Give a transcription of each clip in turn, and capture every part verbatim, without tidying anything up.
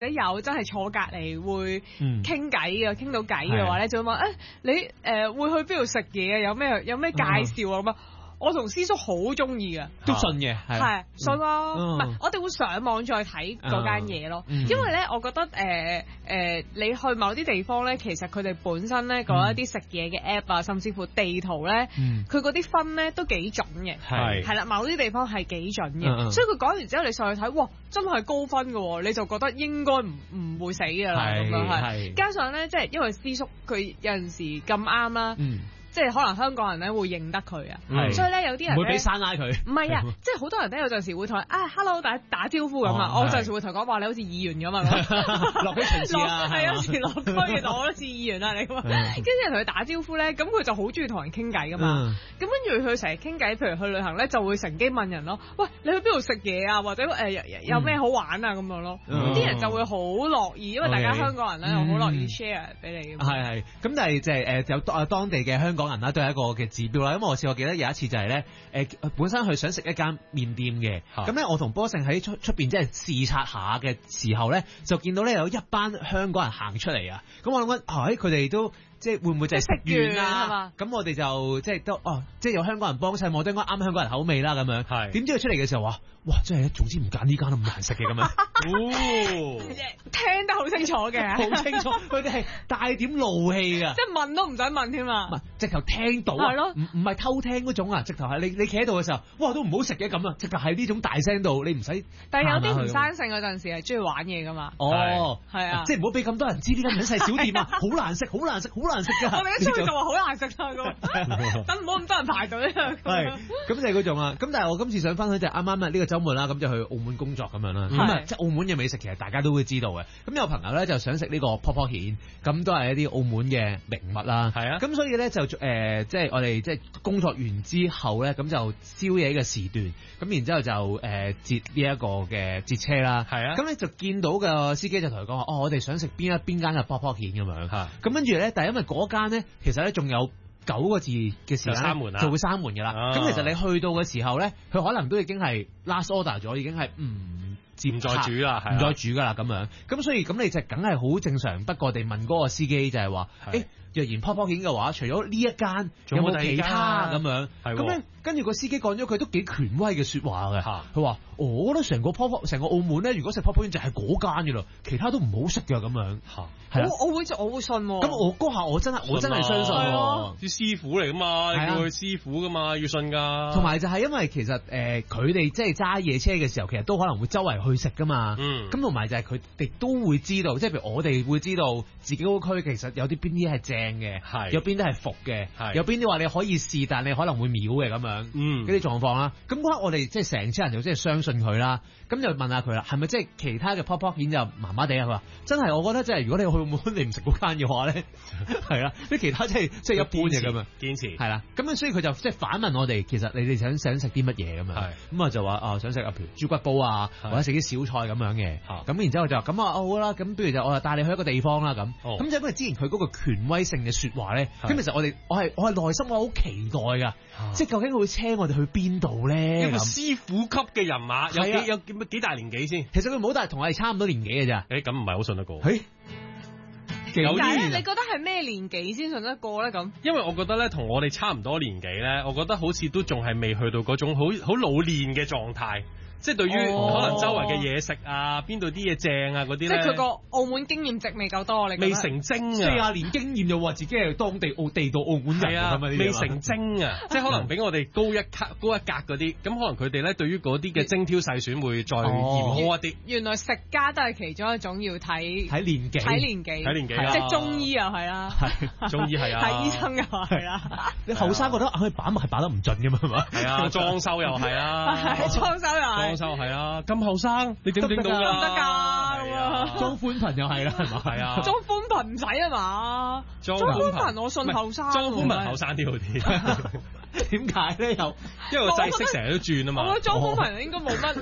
有真係坐隔離會傾偈嘅，傾到偈嘅話咧，就會問誒你誒、呃、會去邊度食嘢啊？有咩有咩介紹啊咁啊？我同師叔好中意嘅， 都信嘅， 係信咯。唔係，我哋會上網再睇嗰間嘢咯。因為咧，我覺得誒誒，你去某啲地方咧，其實佢哋本身咧嗰一啲食嘢嘅 app 啊，甚至乎地圖咧，佢嗰啲分咧都幾準嘅。係係啦，某啲地方係幾準嘅，所以佢講完之後，你上去睇，哇，真係高分嘅，你就覺得應該唔唔會死㗎啦咁樣係。加上咧，即係因為師叔佢有陣時咁啱啦。即係可能香港人咧會認得佢啊，所以咧有啲人唔會俾山拉佢。 唔係啊，即係好多人咧有陣時會同啊 hello 打打招呼咁啊，我有陣時會同佢講話你好似議員咁啊， 落區巡視啊， 係有時落區其實我都似議員啊你咁啊，跟住同佢打招呼咧，咁佢就好中意同人傾偈噶嘛，咁跟住佢成日傾偈，譬如去旅行咧就會乘機問人咯，喂你去邊度食嘢啊，或者誒有咩好玩啊咁樣咯，啲人就會好樂意，因為大家香港人咧好樂意 share 俾你。 係係，咁但係即係誒有當當地嘅香港人啦，都係一個嘅指標啦。因為我試過記得有一次就係咧，誒本身佢想食一間麵店嘅，咁咧我同波勝喺出出邊即係視察下嘅時候咧，就見到咧有一班香港人行出嚟啊。咁我諗緊，唉佢哋都即係會唔會就係食完啊？咁我哋就即係都哦，即係有香港人幫襯，我都應該啱香港人口味啦咁樣。係點知佢出嚟嘅時候話，哇！真係總之唔揀呢間都咁難食嘅咁樣。哦， 聽得好清楚嘅， 好清楚，佢哋係帶點怒氣㗎， 即係問都唔使問添啊！ 唔係直頭聽到啊，唔唔係偷聽嗰種啊，直頭係你你企喺度嘅時候，哇都唔好食嘅咁啊！直頭係呢種大聲到你唔使。 但係有啲唔生性嗰陣時係中意玩嘢㗎嘛。 哦， 係啊， 即係唔好俾咁多人知呢間細小店啊，好難食，好難食，好難食㗎。 我哋一出去就話好難食啦咁，等唔好咁多人排隊啊。 係，咁就係嗰種啊。咁但係我今次想分享就係啱啱啊呢個週末啦，咁就去澳門工作咁樣啦。咁啊，即係澳門嘅美食其實大家都會知道嘅。咁有朋友咧就想食呢個泡泡蜆，咁都係一啲澳門嘅名物啦。係啊。咁所以咧就誒，即係我哋即係工作完之後咧，咁就宵夜嘅時段，咁然之後就誒截呢一個嘅截車啦。係啊。咁咧就見到個司機就同佢講話，哦，我哋想食邊一邊間嘅泡泡蜆咁樣。係。咁跟住咧，但係因為嗰間咧，其實咧仲有九個字嘅時間就，就會閂門㗎啦。咁、啊、其實你去到嘅時候咧，佢可能都已經係 last order 咗，已經係唔唔再煮啦，唔再煮㗎啦咁樣。咁所以咁你就梗係好正常，不過地問嗰個司機就係話，誒若然泡泡蜆嘅話，除咗呢一間，有冇其他咁樣？咁咧，跟住個司機講咗句都幾權威嘅説話嘅。佢話：我覺得成個泡泡，成個澳門咧，如果食泡泡蜆就係嗰間嘅咯，其他都唔好食嘅咁樣。係我我會我會信喎。 咁我嗰下我真係我真係相信喎。 啲師傅嚟噶嘛，你叫佢師傅噶嘛，要信㗎。 同埋就係因為其實誒佢哋即係揸夜車嘅時候，其實都可能會周圍去食噶嘛。嗯。咁同埋就係佢哋都會知道，即係譬如我哋會知道自己嗰個區其實有啲邊啲係正嘅，係有邊啲係伏嘅，係有邊啲話你可以試，但你可能會秒嘅咁樣。嗯。嗰啲狀況啦，咁嗰刻我哋即係成車人就即係相信佢啦。咁就問下佢啦，係咪即係其他嘅泡泡蜆就麻麻地啊？佢話真係，我覺得即係如果你去澳門你唔食嗰間嘅話咧，係啦，啲其他即係即係一般嘅咁啊。堅持係啦，咁樣所以佢就即係反問我哋，其實你哋想想食啲乜嘢咁啊？咁啊就話啊想食啊譬如豬骨煲啊，或者食啲小菜咁樣嘅。咁然之後就話咁啊好啦，咁不如就我就帶你去一個地方啦咁。咁就因為之前佢嗰個權威性嘅説話咧，咁其實我哋我係我係內心我好期待㗎，即係究竟佢會車我哋去邊度咧？ 一個師傅級嘅人馬，有幾有幾大年紀先？ 其實佢冇大，同我哋差唔多年紀嘅咋。 誒咁唔係好信得過。 誒， 點解咧？你覺得係咩年紀先信得過咧？咁， 因為我覺得咧，同我哋差唔多年紀咧，我覺得好似都仲係未去到嗰種好好老練嘅狀態。即係對於可能周圍嘅嘢食啊，邊度啲嘢正啊嗰啲咧， 即係佢個澳門經驗值未夠多，你未成精啊！ 四廿年經驗又話自己係當地澳地道澳門人啊，未成精啊！即係可能比我哋高一級高一格嗰啲，咁可能佢哋咧對於嗰啲嘅精挑細選會再嚴苛一啲。 原來食家都係其中一種要睇睇年紀， 睇年紀， 睇年紀， 即係中醫又係啦， 中醫係啊， 睇醫生又係啦。 你後生覺得佢把脈係把得唔準㗎嘛？係嘛？ 係啊，裝修又係啦， 裝修又係， 裝修係啊。咁後生，你整唔整到㗎？ 得㗎， 裝寬頻又係啦，係嘛？ 係啊， 裝寬頻唔使啊嘛，裝寬頻我信後生， 裝寬頻後生啲好啲。 點解咧？又因為個制式成日都轉啊嘛。 我覺得裝寬頻應該冇乜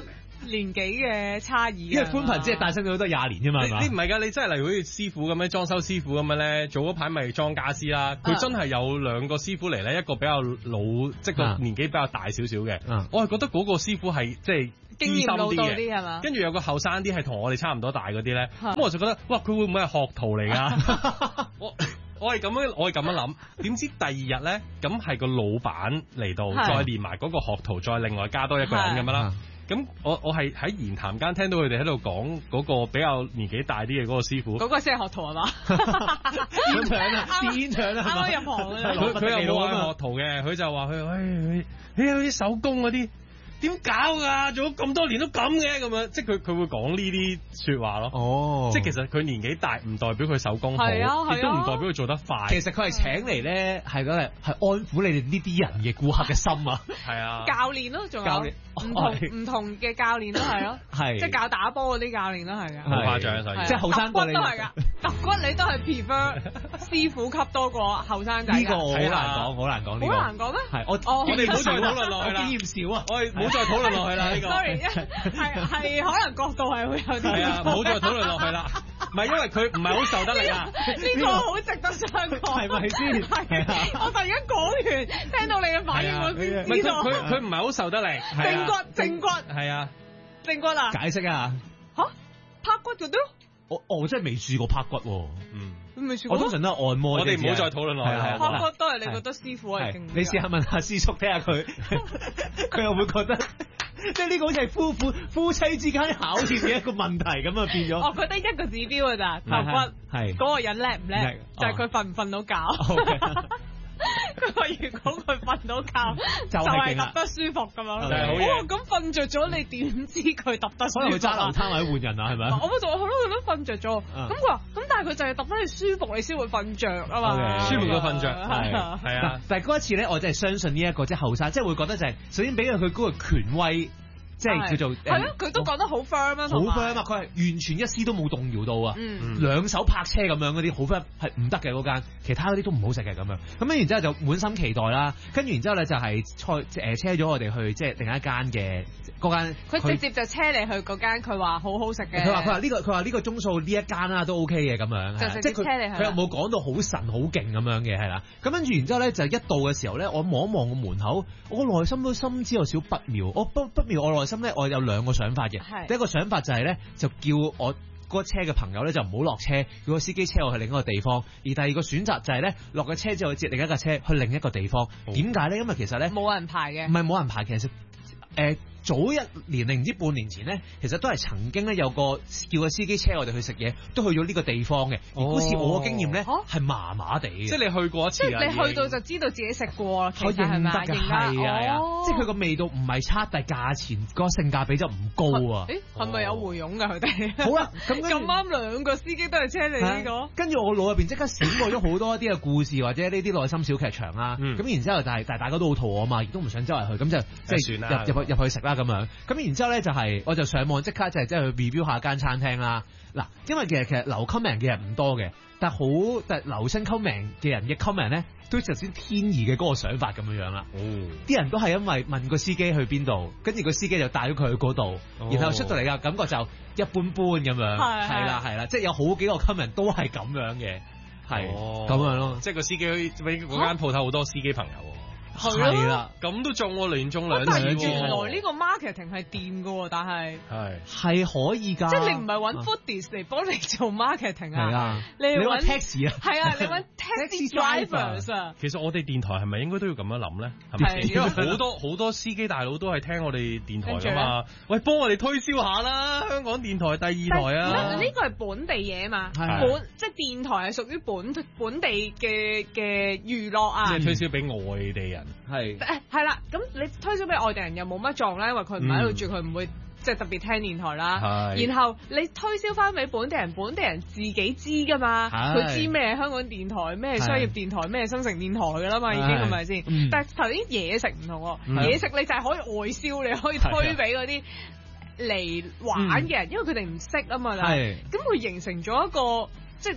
年紀嘅差異。 因為寬頻即係誕生咗都廿年啫嘛。 你唔係㗎，你真係例如好似師傅咁樣裝修師傅咁樣咧，早嗰排咪裝家私啦，佢真係有兩個師傅嚟咧，一個比較老，即係個年紀比較大少少嘅。我係覺得嗰個師傅係即係經驗老道啲係嘛？ 跟住有個後生啲係同我哋差唔多大嗰啲咧，咁我就覺得哇，佢會唔會係學徒嚟㗎？我我係咁樣，我係咁樣諗。點知第二日咧，咁係個老闆嚟到，再連埋嗰個學徒，再另外加多一個人咁樣啦。咁我我係喺言談間聽到佢哋喺度講嗰個比較年紀大啲嘅嗰個師傅， 嗰個先係學徒係嘛？ 點搶啊？點搶啊？ 啱啱入行啊！ 佢佢又冇話學徒嘅，佢就話佢，唉，你有啲手工嗰啲。點搞㗎？做咗咁多年都咁嘅咁樣，即係佢佢會講呢啲説話咯。哦，即係其實佢年紀大唔代表佢手工好，亦、啊啊、都唔代表佢做得快。 其實佢係請嚟咧，係嗰係係安撫你哋呢啲人嘅顧客嘅心啊。係啊， 教練咯，仲有唔同唔同嘅教練都係咯，係即係教打波嗰啲教練都係㗎。 好誇張所以， 即係後生過你。 揼骨都係㗎，揼骨你都係 prefer 師傅級多過後生仔。 呢個好難講，好難講呢個。 好難講咩？ 係我我哋唔好再討論落去啦。 經驗少啊， 我哋唔好再討論落去啦。呢個 sorry， 係係可能角度係會有啲。 係啊，唔好再討論落去啦。唔係因為佢唔係好受得力啊。 呢個好值得商榷， 係咪先？ 係我突然間講完，聽到你嘅反應，我先知道。 佢佢唔係好受得力。 正骨正骨。 係啊。 正骨啊？ 解釋啊。 嚇？拍骨嗰啲？ 我我真係未試過拍骨喎。嗯。 未試過。 我通常都係按摩。 我哋唔好再討論落去啦。 拍骨都係你覺得師傅係勁。 你試下問下師叔，睇下佢，佢又會覺得。即係呢個好似係夫婦夫妻之間考驗嘅一個問題咁啊，變咗。 我覺得一個指標㗎咋，頭骨係嗰個人叻唔叻，就係佢瞓唔瞓到覺。佢話如果佢瞓到覺，就係揼得舒服咁樣。哦，咁瞓着咗，你點知佢揼得舒服？ 可能佢揸流攤或者換人啊，係咪？ 我咪就話好咯，佢都瞓着咗。咁佢話咁，但係佢就係揼得你舒服，你先會瞓着啊嘛。 舒服到瞓着，係係啊。 但係嗰一次咧，我真係相信呢一個即係後生，即係會覺得就係首先俾佢佢嗰個權威。即係叫做係咯，佢都講得好 firm 啊， 好 firm 啊！佢係完全一絲都冇動搖到啊！兩手泊車咁樣嗰啲好 firm 係唔得嘅嗰間，其他嗰啲都唔好食嘅咁樣。咁樣然之後就滿心期待啦，跟住然之後咧就係車誒車咗我哋去即係另一間嘅嗰間。 佢直接就車你去嗰間，佢話好好食嘅。 佢話佢話呢個佢話呢個鐘數呢一間啦都 OK 嘅咁樣。 就直接車你去。 佢又冇講到好神好勁咁樣嘅係啦。咁跟住然之後咧就一到嘅時候咧，我望一望個門口，我內心都心知有少不妙。我不不妙，我內心咧我有兩個想法嘅，第一個想法就係咧，就叫我嗰車嘅朋友咧就唔好落車，叫個司機車我去另一個地方。而第二個選擇就係咧，落咗車之後接另一架車去另一個地方。點解咧？因為其實咧冇人排嘅， 唔係冇人排，其實誒。呃早一年定唔知半年前咧，其實都係曾經咧有個叫個司機車我哋去食嘢，都去咗呢個地方嘅。而好似我嘅經驗咧係麻麻地嘅， 即係你去過一次， 即係你去到就知道自己食過啦。 我認得嘅係啊，即係佢個味道唔係差，但係價錢個性價比就唔高啊。 誒係咪有回傭㗎佢哋？ 好啦，咁咁啱兩個司機都係車你呢個， 跟住我腦入邊即刻閃過咗好多一啲嘅故事或者呢啲內心小劇場啦。咁然之後，但係但係大家都好肚餓啊嘛，亦都唔想周圍去，咁就即係入入去入去食啦咁樣。咁然之後咧就係、是、我就上網即刻就係即係去 review 下間餐廳啦。嗱，因為其實其實留 comment 嘅人唔多嘅，但係好但係留新 comment 嘅人嘅 comment 咧，都頭先天意嘅嗰個想法咁樣樣啦。哦，啲人都係因為問個司機去邊度，跟住個司機就帶咗佢去嗰度，哦、然後出到嚟嘅感覺就一般般咁樣。係係啦係啦，即係有好幾個 comment 都係咁樣嘅，係咁、哦、樣咯。 即係個司機俾嗰間鋪頭好多司機朋友。 係啦， 咁都中喎，連中兩次喎。 但係原來呢個 marketing 係掂㗎喎，但係係係可以㗎。 即係你唔係揾 foodies 嚟幫你做 marketing 啊？ 係啊， 你揾 taxi 啊？ 係啊，你揾 taxi drivers 啊？ 其實我哋電台係咪應該都要咁樣諗咧？係咪？因為好多好多司機大佬都係聽我哋電台㗎嘛。喂，幫我哋推銷下啦！香港電台第二台啊。 呢個係本地嘢嘛？本即係電台係屬於本本地嘅嘅娛樂啊。 即係推銷俾外地人。 係誒係啦，咁你推銷俾外地人又冇乜撞咧，因為佢唔喺度住，佢唔、嗯、會即係特別聽電台啦。係，然後你推銷翻俾本地人，本地人自己知噶嘛，佢知咩香港電台，咩商業電台，咩新城電台噶啦嘛，已經係咪先？嗯、但係頭先嘢食唔同喎，嗯、嘢食你就係可以外銷，你可以推俾嗰啲嚟玩嘅人，嗯、因為佢哋唔識啊嘛。係，咁佢形成咗一個即係。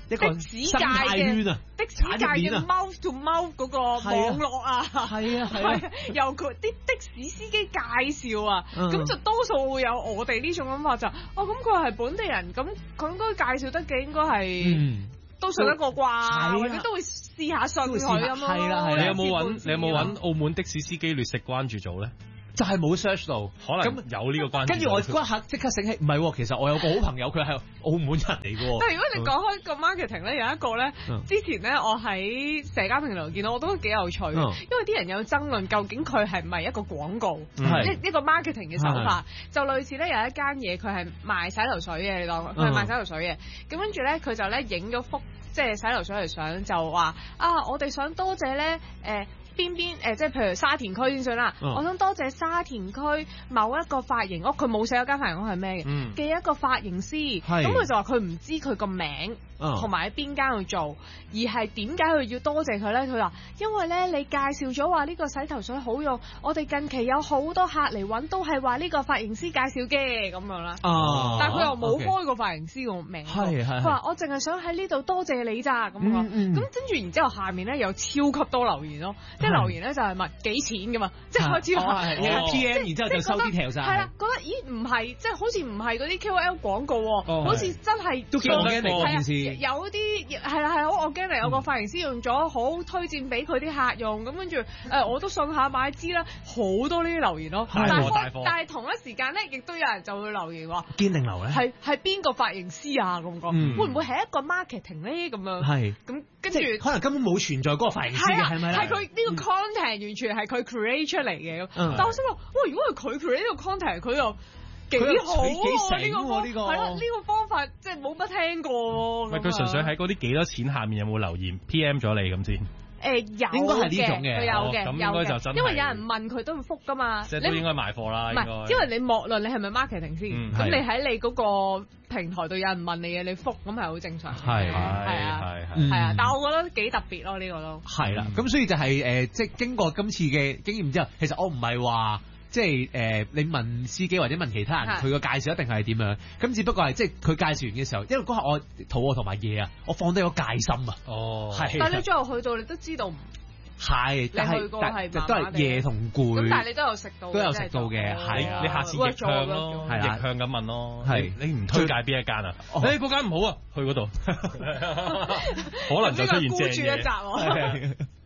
一個的士界嘅的士界嘅 mouth to mouth 嗰個網絡啊， 係啊係啊， 由佢啲的士司機介紹啊，咁、嗯、就多數會有我哋呢種諗法就，哦咁佢係本地人，咁佢應該介紹得嘅應該係。嗯都信得過啩，或者都會試下信佢咁咯。 係啦係啦， 你有冇揾你有冇揾澳門的士司機劣食關注組咧？ 就係冇 search 到， 可能有呢個關注。 跟住我嗰刻即刻醒起，唔係，其實我有個好朋友，佢係澳門人嚟嘅。 但係如果你講開個 marketing 咧，有一個咧，之前咧我喺社交平台度見到，我都幾有趣，因為啲人有爭論究竟佢係唔係一個廣告，一一個 marketing 嘅手法，就類似咧有一間嘢佢係賣洗頭水嘅，你當佢係賣洗頭水嘅，咁跟住咧佢就咧影咗幅即係洗頭水嚟相，就話啊我哋想多謝咧誒。邊邊誒，即係譬如沙田區先算啦。嗯、我想多謝沙田區某一個髮型屋，佢冇寫嗰間髮型屋係咩嘅嘅一個髮型師。咁佢就話佢唔知佢個名同埋喺邊間去做，而係點解佢要多謝佢咧？佢話因為咧你介紹咗話呢個洗頭水好用，我哋近期有好多客嚟揾，都係話呢個髮型師介紹嘅咁樣啦。啊、但係佢又冇開個髮型師個名。佢話我淨係想喺呢度多謝你咋咁講。咁跟住然之後下面咧有超級多留言咯。即係留言咧就係問幾錢噶嘛，即係開始話 P M， 然之後就收啲條晒。 係啦，覺得咦唔係，即係好似唔係嗰啲 K O L 廣告喎，好似真係都幾 organic 件事。 有啲係啦係好 organic，有個髮型師用咗，好推薦俾佢啲客用，咁跟住誒我都信下買支啦，好多呢啲留言咯。但係但係同一時間咧，亦都有人就會留言話堅定流咧， 係係邊個髮型師啊咁講，會唔會係一個 marketing 咧咁樣？係咁跟住可能根本冇存在嗰個髮型師嘅係咪咧？ 係佢呢個 content 完全係佢 create 出嚟嘅，嗯、但我想話，哇！如果係佢 create 呢個 content，佢又幾好喎，呢個呢個係咯，呢個方法即係冇乜聽過喎。 唔係佢純粹喺嗰啲幾多錢下面有冇留言 P M 咗你咁先？ 誒有應該係呢種嘅， 佢有嘅， 咁應該就真係因為有人問佢都會覆噶嘛， 即係都應該賣貨啦。 唔係，因為你莫論你係咪 marketing 先，咁你喺你嗰個平台度有人問你嘅，你覆咁係好正常。 係係啊係啊，但係我覺得幾特別咯，呢個都係啦。咁所以就係誒，即係經過今次嘅經驗之後，其實我唔係話。即係誒、呃，你問司機或者問其他人，佢個介紹一定係點樣？咁只不過係即係佢介紹完嘅時候，因為嗰下我肚餓同埋夜啊，我放低個戒心啊。哦，係。但係你最後去到，你都知道唔係，但係但都係夜同攰。 咁但係你都有食到， 都有食到嘅，係、 哦。你下次逆向咯，逆向咁問咯。係，你唔推介邊一間啊？誒，嗰間唔好啊，去嗰度。可能就出現正嘢。